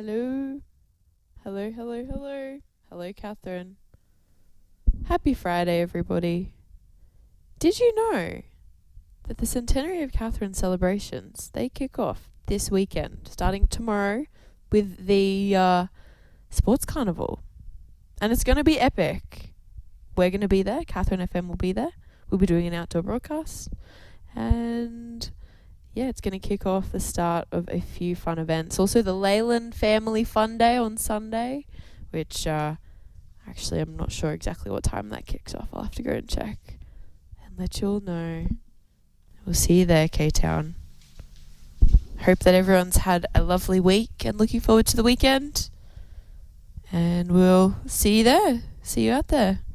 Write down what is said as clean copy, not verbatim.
Hello. Hello, hello, hello. Hello, Catherine. Happy Friday, everybody. Did you know that the centenary of Catherine celebrations, they kick off this weekend, starting tomorrow with the sports carnival. And it's going to be epic. We're going to be there. Catherine FM will be there. We'll be doing an outdoor broadcast. And yeah, it's going to kick off the start of a few fun events. Also, the Leyland Family Fun Day on Sunday, which actually I'm not sure exactly what time that kicks off. I'll have to go and check and let you all know. We'll see you there, K-Town. Hope that everyone's had a lovely week and looking forward to the weekend. And we'll see you there. See you out there.